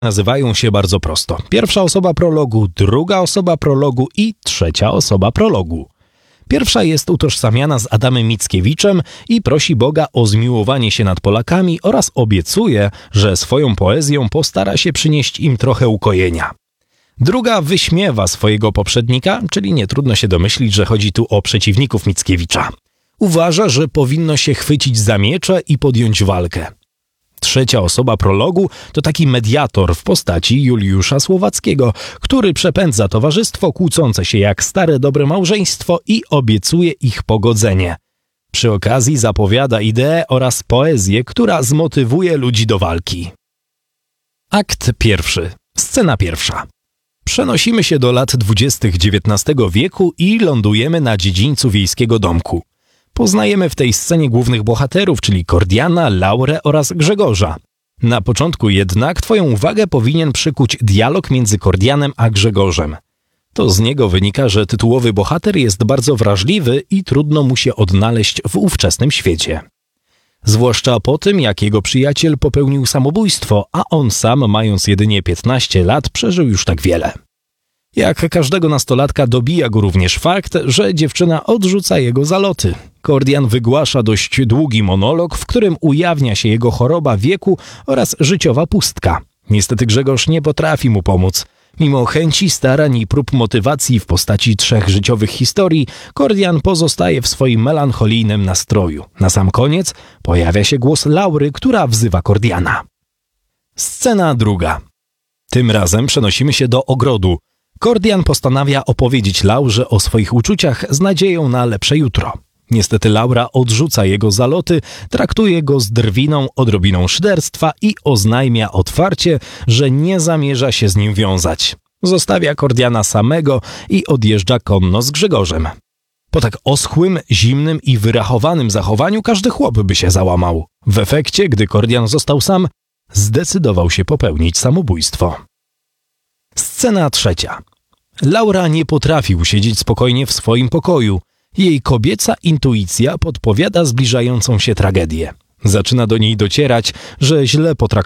nazywają się bardzo prosto. Pierwsza osoba prologu, druga osoba prologu i trzecia osoba prologu. Pierwsza jest utożsamiana z Adamem Mickiewiczem i prosi Boga o zmiłowanie się nad Polakami oraz obiecuje, że swoją poezją postara się przynieść im trochę ukojenia. Druga wyśmiewa swojego poprzednika, czyli nie trudno się domyślić, że chodzi tu o przeciwników Mickiewicza. Uważa, że powinno się chwycić za miecze i podjąć walkę. Trzecia osoba prologu to taki mediator w postaci Juliusza Słowackiego, który przepędza towarzystwo kłócące się jak stare dobre małżeństwo i obiecuje ich pogodzenie. Przy okazji zapowiada ideę oraz poezję, która zmotywuje ludzi do walki. Akt pierwszy. Scena pierwsza. Przenosimy się do lat 20. XIX wieku i lądujemy na dziedzińcu wiejskiego domku. Poznajemy w tej scenie głównych bohaterów, czyli Kordiana, Laurę oraz Grzegorza. Na początku jednak twoją uwagę powinien przykuć dialog między Kordianem a Grzegorzem. To z niego wynika, że tytułowy bohater jest bardzo wrażliwy i trudno mu się odnaleźć w ówczesnym świecie. Zwłaszcza po tym, jak jego przyjaciel popełnił samobójstwo, a on sam, mając jedynie 15 lat, przeżył już tak wiele. Jak każdego nastolatka dobija go również fakt, że dziewczyna odrzuca jego zaloty. Kordian wygłasza dość długi monolog, w którym ujawnia się jego choroba wieku oraz życiowa pustka. Niestety Grzegorz nie potrafi mu pomóc. Mimo chęci, starań i prób motywacji w postaci 3 życiowych historii, Kordian pozostaje w swoim melancholijnym nastroju. Na sam koniec pojawia się głos Laury, która wzywa Kordiana. Scena druga. Tym razem przenosimy się do ogrodu. Kordian postanawia opowiedzieć Laurze o swoich uczuciach z nadzieją na lepsze jutro. Niestety Laura odrzuca jego zaloty, traktuje go z drwiną, odrobiną szyderstwa i oznajmia otwarcie, że nie zamierza się z nim wiązać. Zostawia Kordiana samego i odjeżdża konno z Grzegorzem. Po tak oschłym, zimnym i wyrachowanym zachowaniu każdy chłop by się załamał. W efekcie, gdy Kordian został sam, zdecydował się popełnić samobójstwo. Scena trzecia. Laura nie potrafi usiedzieć spokojnie w swoim pokoju. Jej kobieca intuicja podpowiada zbliżającą się tragedię. Zaczyna do niej docierać, że źle